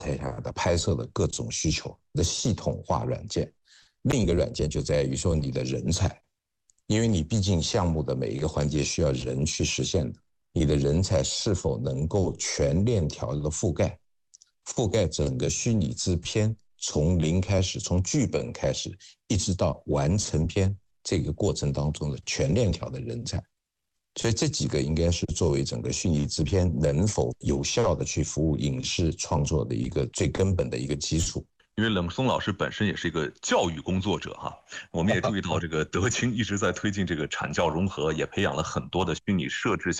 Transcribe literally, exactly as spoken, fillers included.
态下的拍摄的各种需求的系统化软件。另一个软件就在于说你的人才，因为你毕竟项目的每一个环节需要人去实现的，你的人才是否能够全链条的覆盖，覆盖整个虚拟制片从零开始，从剧本开始一直到完成片这个过程当中的全链条的人才。所以这几个应该是作为整个虚拟制片能否有效的去服务影视创作的一个最根本的一个基础。 因为冷松老师本身也是一个教育工作者哈，我们也注意到这个德清一直在推进这个产教融合，也培养了很多的虚拟摄制